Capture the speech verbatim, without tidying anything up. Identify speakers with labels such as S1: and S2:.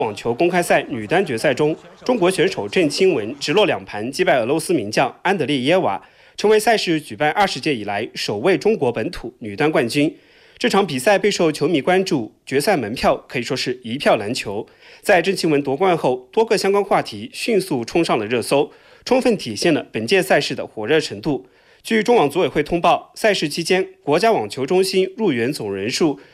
S1: 网球公开赛女单决赛中，中国选手郑钦文直落两盘击败俄罗斯名将安德烈耶娃，成为赛事举办二十届以来首位中国本土女单冠军。这场比赛备受球迷关注，决赛门票可以说是一票难求。在郑钦文夺冠后，多个相关话题迅速冲上了热搜，充分体现了本届赛事的火热程度。据中网组委会通报，赛事期间，国家网球中心入园总人数